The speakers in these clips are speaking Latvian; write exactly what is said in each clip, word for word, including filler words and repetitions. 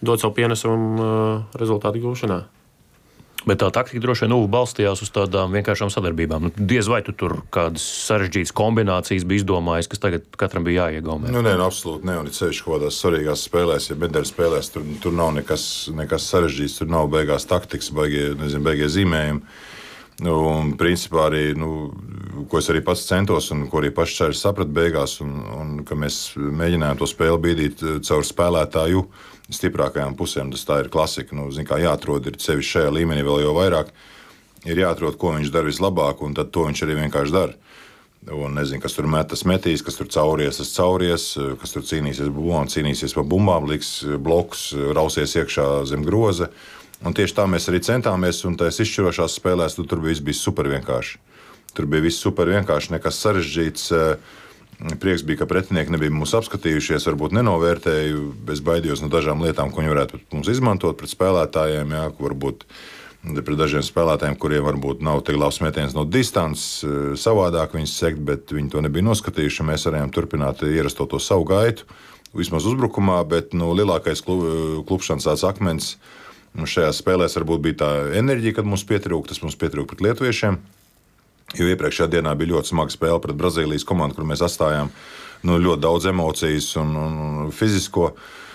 dot savu pienesumu rezultātu gūšanā. Bet tā taktika droši vien nu, balstījās uz tādām vienkāršām sadarbībām. Nu, diez vai tu tur kādas sarežģītas kombinācijas bija izdomājis, kas tagad katram bija jāiegaumē? Nu, nē, nu, absolūti ne. Un it sevišķi kaut kādās svarīgās spēlēs, ja medaļu spēlēs, tur, tur nav nekas, nekas sarežģīts, tur nav beigās taktikas, beigie, nezinu, beigie zīmējumi. Nu, un principā arī, nu, ko es arī pats centos un ko arī paši čaļi saprat beigās, un, un ka mēs mēģinājām to spēli bīdīt caur spēlētāju stiprākajām pusēm. Tas tā ir klasika. Nu, zin, kā jāatrod ir sevi šajā līmenī vēl jau vairāk. Ir jāatrod, ko viņš dara vislabāk, un tad to viņš arī vienkārši dara. Un nezinu, kas tur metas metīs, kas tur cauries, tas cauries, kas tur cīnīsies bumbām, cīnīsies pa bumbām, liks blokus, rausies iekšā zem groza. Un tieši tā mēs arī centāmies, un tās izšķirošās spēlēs tur bija viss super vienkārši. Tur bija viss super vienkārši, nekas sarežģīts. Prieks bija, ka pretinieki nebija mūs apskatījušies, varbūt nenovērtēju, es baidījos no dažām lietām, ko viņi varētu mums izmantot pret spēlētājiem, jā, varbūt pret dažiem spēlētājiem, kuriem varbūt nav tik labs metiens no distances, savādāk viņus sekt, bet viņi to nebija noskatījuši, mēs varējām turpināt ierasto to savu gaitu, vismaz uzbrukumā, bet nu, lielākais klupšanas tāds akmens šajās spēlēs varbūt bija tā enerģija, kad mums pietrūka, tas mums pietrūka pret lietuviešiem. Jo iepriekšējā dienā bija ļoti smaga spēle pret Brazīlijas komandu, kur mēs atstājām nu, ļoti daudz emocijas un, un fizisko.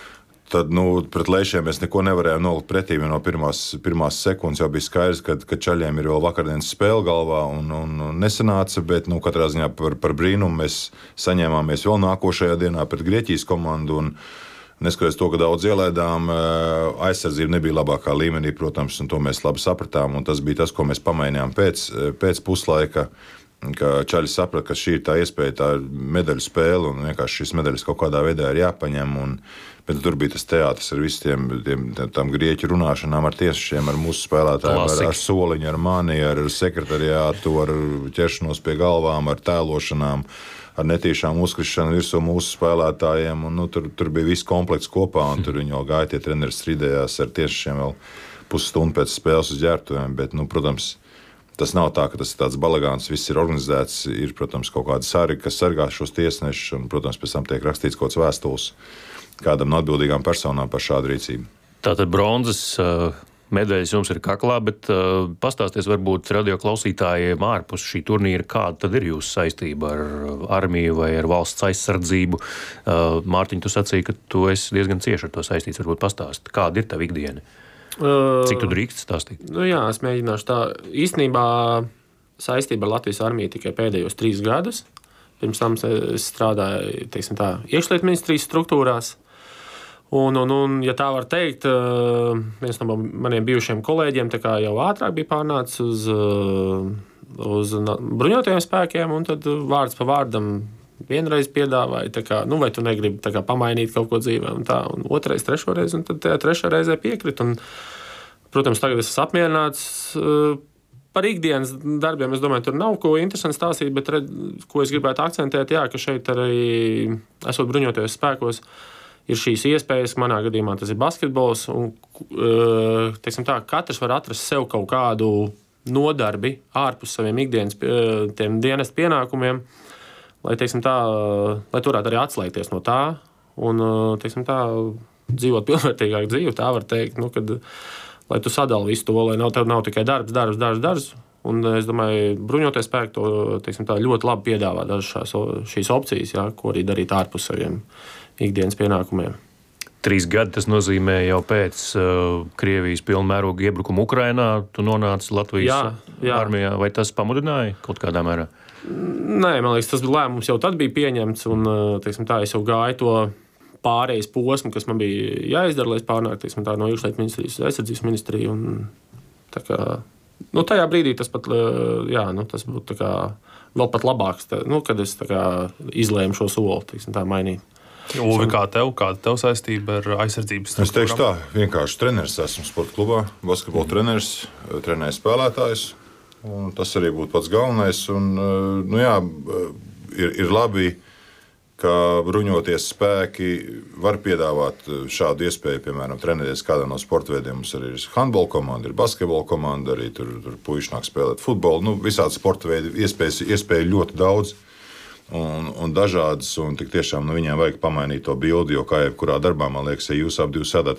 Tad nu, pret Leišiem mēs neko nevarējām nolikt pretī. No pirmās, pirmās sekundes jau bija skaidrs, ka, ka čaļiem ir vēl vakardienas spēle galvā un, un nesanāca, bet nu, katrā ziņā par, par brīnumu mēs saņēmāmies vēl nākošajā dienā pret Grieķijas komandu. Un, neskatoties to, ka daudz ielaidām, aizsardzība nebija labākā līmenī, protams, un to mēs labi sapratām. Un tas bija tas, ko mēs pamainījām pēc, pēc puslaika, ka čaļi saprata, ka šī ir tā iespēja, tā ir medaļu spēle, un vienkārši šīs medaļas kaut kādā veidā ir jāpaņem. Un, bet tur bija tas teātris ar visiem tiem, tām grieķu runāšanām, ar tiesešiem, ar mūsu spēlētājiem, ar, ar soliņu, ar mani, ar sekretariātu, ar ķeršanos pie galvām, ar tēlošanām, ar netīšām uzkrišanu virsū mūsu spēlētājiem. Un, nu, tur, tur bija viss komplekts kopā, un tur viņi jau gāja, tie treneri strīdējās ar tiešiem vēl pusstundu pēc spēles uz ģērbtuvēm. Bet, nu, protams, tas nav tā, ka tas ir tāds balagāns, viss ir organizēts, ir, protams, kaut kādi sargi, kas sargā šos tiesnešus, un, protams, pēc tam tiek rakstīts kaut kāds vēstules kādam no atbildīgām personām par šādu rīcību. Tātad bronzas uh... medaļas jums ir kaklā, bet uh, pastāsties varbūt radio klausītājiem ārpus šī turnīra, kāda tad ir jūsu saistība ar armiju vai ar valsts aizsardzību. Uh, Mārtiņ, tu sacīji, ka tu esi diezgan cieši ar to saistīts, varbūt pastāst. Kāda ir tava ikdiena? Uh, Cik tu drīkst stāstīt? Nu jā, es mēģināšu tā. Īstenībā saistība ar Latvijas armiju tikai pēdējos trīs gadus. Pirms tam es strādāju, teiksim tā, iekšlietu ministrijas struktūrās. Un, un, un, ja tā var teikt, viens no maniem bijušiem kolēģiem jau ātrāk bija pārnācis uz, uz bruņotajiem spēkiem, un tad vārds pa vārdam vienreiz piedāvāja, kā, nu, vai tu negribi kā, pamainīt kaut ko dzīvē, un tā, un otrais, trešoreiz, un tad tajā trešā reizē piekrit. Un, protams, tagad es esmu apmierināts par ikdienas darbiem. Es domāju, tur nav ko interesanti stāstīt, bet, red, ko es gribētu akcentēt, jā, ka šeit arī, esot bruņotajos spēkos, ir šīs iespējas, manā gadījumā tas ir basketbols, un teiksim tā, katrs var atrast sev kaut kādu nodarbi ārpus saviem ikdienas tiem dienestu pienākumiem, lai, teiksim tā, lai turētu arī atslēgties no tā un, teiksim tā, dzīvot pilnvērtīgāku dzīvi, tā var teikt, nu, kad, lai tu sadali visu to, lai nav, tev nav tikai darbs, darbs, darbs, darbs, un es domāju, bruņotie spēki to, teiksim tā, ļoti labi piedāvā dažas šīs opcijas, jā, ko arī darīt ārpus saviem ikdienas pienākumiem. Trīs gadi tas nozīmē jau pēc uh, Krievijas pilnmēroga iebrukuma Ukrainā. Tu nonāci Latvijas jā, jā. armijā. Vai tas pamudināja kaut kādā mērā? Nē, man liekas, tas lēmums jau tad bija pieņemts, un teiksim, tā, es jau gāju to pārejas posmu, kas man bija jāizdara, lai es pārnāktu teiksim, tā, no iekšlietu ministrijas aizsardzības ministriju. Un, tā kā, nu, tajā brīdī tas pat, jā, nu, tas būtu tā kā, vēl pat labāks, tā, nu, kad es tā kā, izlēmu šo soli teiksim, tā, mainīt. Uvi, kā tev, kāda tev saistība ar aizsardzības struktūrām? Es teikšu tā, vienkārši treneris esmu sporta klubā, basketbola mm. treneris, trenēju spēlētājus, un tas arī būtu pats galvenais. Un, nu jā, ir, ir labi, ka bruņoties spēki var piedāvāt šādu iespēju, piemēram, trenēties kādā no sporta veidiem. Mums arī ir handbola komanda, ir basketbola komanda, arī tur, tur puiši nāk spēlēt futbolu. Nu, visādi sporta veidi, iespējas, iespēju ļoti daudz. Un, un dažādas, un tik tiešām nu, viņiem vajag pamainīt to bildi, jo kā jebkurā darbā, man liekas, ja jūs ap divi sēdāt